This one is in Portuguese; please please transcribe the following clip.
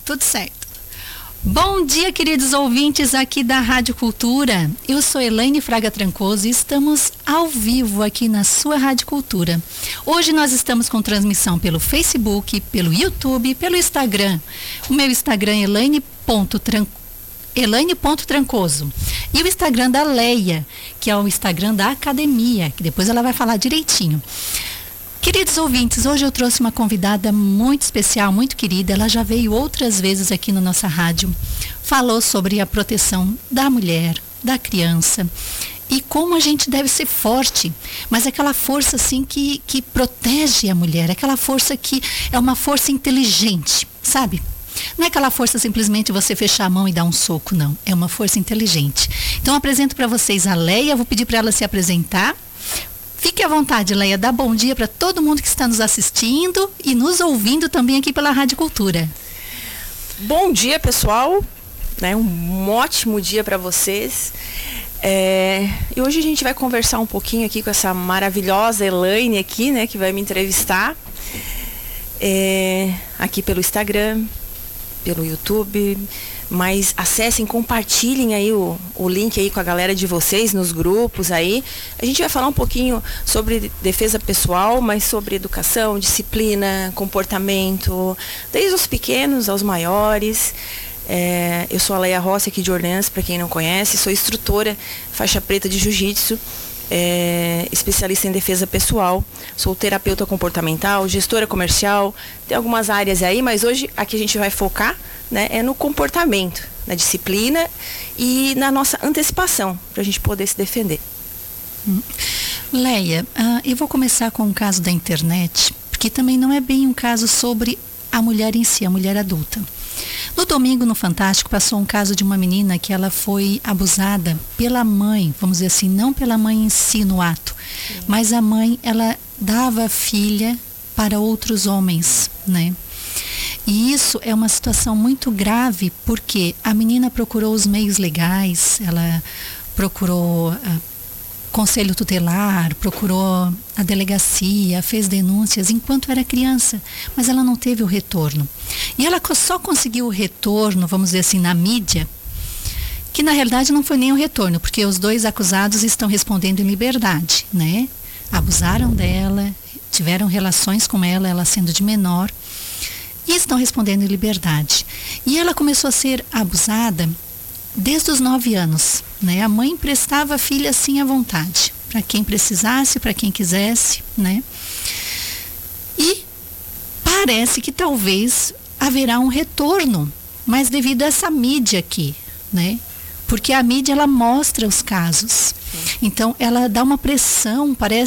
tudo certo. Bom dia, queridos ouvintes aqui da Rádio Cultura. Eu sou Elaine Fraga Trancoso e estamos ao vivo aqui na sua Rádio Cultura. Hoje nós estamos com transmissão pelo Facebook, pelo YouTube, pelo Instagram. O meu Instagram é Elaine.trancoso. E o Instagram da Leia, que é o Instagram da academia, que depois ela vai falar direitinho. Queridos ouvintes, hoje eu trouxe uma convidada muito especial, muito querida. Ela já veio outras vezes aqui na nossa rádio. Falou sobre a proteção da mulher, da criança e como a gente deve ser forte. Mas aquela força assim que protege a mulher, aquela força que é uma força inteligente, sabe? Não é aquela força simplesmente você fechar a mão e dar um soco, não. É uma força inteligente. Então eu apresento para vocês a Leia, vou pedir para ela se apresentar. Fique à vontade, Leia, dá bom dia para todo mundo que está nos assistindo e nos ouvindo também aqui pela Rádio Cultura. Bom dia, pessoal, um ótimo dia para vocês. E hoje a gente vai conversar um pouquinho aqui com essa maravilhosa Elaine aqui, que vai me entrevistar. Aqui pelo Instagram, pelo YouTube. Mas acessem, compartilhem aí o link aí com a galera de vocês nos grupos aí. A gente vai falar um pouquinho sobre defesa pessoal, mas sobre educação, disciplina, comportamento, desde os pequenos aos maiores. Eu sou a Leia Rossi aqui de Orleans, para quem não conhece, sou instrutora faixa preta de jiu-jitsu, especialista em defesa pessoal, sou terapeuta comportamental, gestora comercial, tem algumas áreas aí, mas hoje aqui a gente vai focar é no comportamento, na disciplina e na nossa antecipação, para a gente poder se defender. Leia, eu vou começar com um caso da internet, porque também não é bem um caso sobre a mulher em si, a mulher adulta. No domingo, no Fantástico, passou um caso de uma menina que ela foi abusada pela mãe, vamos dizer assim, não pela mãe em si no ato, mas a mãe, ela dava a filha para outros homens, E isso é uma situação muito grave, porque a menina procurou os meios legais, ela procurou conselho tutelar, procurou a delegacia, fez denúncias enquanto era criança, mas ela não teve o retorno. E ela só conseguiu o retorno, vamos dizer assim, na mídia, que na realidade não foi nem o retorno, porque os dois acusados estão respondendo em liberdade, Abusaram dela, tiveram relações com ela sendo de menor, e estão respondendo em liberdade. E ela começou a ser abusada desde os 9 anos, A mãe emprestava a filha assim à vontade, para quem precisasse, para quem quisesse, E parece que talvez haverá um retorno, mas devido a essa mídia aqui, Porque a mídia, ela mostra os casos. Então, ela dá uma pressão,